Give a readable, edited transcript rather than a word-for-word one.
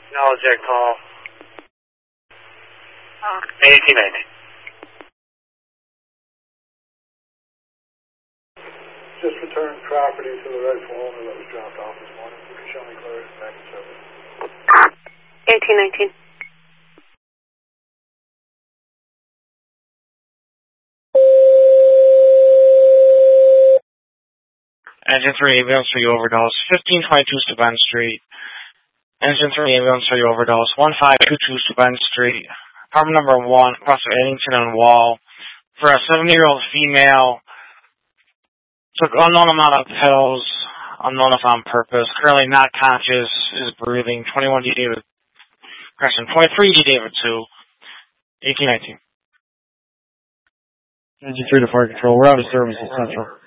Acknowledge that call. 1890. Just returned property to the rightful owner that was dropped off this morning. You can show me clear back in service. 1819. Engine 3 ambulance for you overdose. 1522 Steuben Street. Engine 3 ambulance for you overdose. 1522 Steuben Street. Apartment number 1, across from Eddington and Wall. For a 70-year-old female. Took unknown amount of pills. Unknown if on purpose. Currently not conscious. Is breathing. 21 D David. Correction. 23 D David 2. 1819. Engine 3 to fire control. We're out of service at Central.